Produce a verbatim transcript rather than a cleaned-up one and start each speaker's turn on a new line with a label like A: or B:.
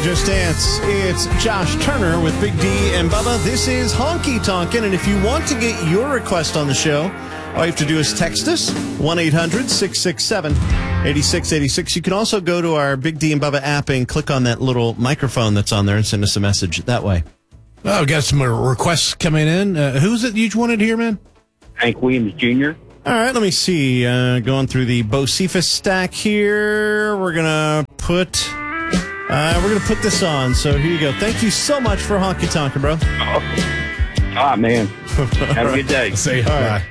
A: Just Dance. It's Josh Turner with Big D and Bubba. This is Honky Tonkin', and if you want to get your request on the show, all you have to do is text us, one eight hundred six six seven eight six eight six. You can also go to our Big D and Bubba app and click on that little microphone that's on there and send us a message that way.
B: Oh, we've got some requests coming in. Uh, who's it you wanted here, man?
C: Hank Williams Junior
A: All right, let me see. Uh, going through the Bocephus stack here. We're going to put... Uh, we're going to put this on, so here you go. Thank you so much for Honky Tonkin', bro.
C: Oh. Ah, man. Have a good day.
B: See you.
A: All right.